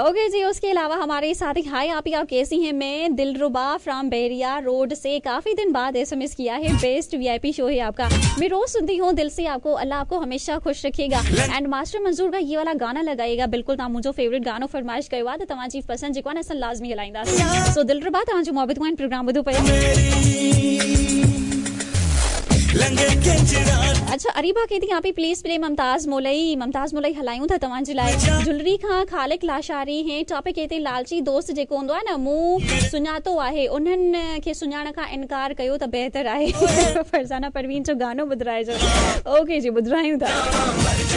Okay जी, उसके अलावा हमारे साथ ही हाय आप कैसी हैं? मैं दिलरुबा फ्रॉम बेरिया रोड से काफी दिन बाद एसएमएस किया है। बेस्ट वीआईपी शो है आपका, मैं रोज सुनती हूँ दिल से आपको। अल्लाह आपको हमेशा खुश रखेगा। एंड मास्टर मंजूर का ये वाला गाना लगाएगा बिल्कुल। तव्हां मुंहिंजो फेवरेट गानो फरमाइश कयो आहे त तव्हांजी पसंदि जेको आहे न असां लाज़मी हलाईंदासीं। सो दिलरुबा तव्हांजो मोहब्बत वाइन प्रोग्राम ॿुधो पियो। अच्छा अरीबा कहती आप ही प्लीज प्ले ममताज मोलई हलायूं था तव्हांजे लाइ। जुलरी खां खालिक लाशारी हैं टॉपिक कहते लालची दोस्त जेको हूंदो आहे न मूं सुञातो आहे उन्हनि खे सुञाण खां इनकार कयो त बहितर आहे। फरज़ाना परवीन जो गानो ॿुधाइजो। ओके जी ॿुधायूं था।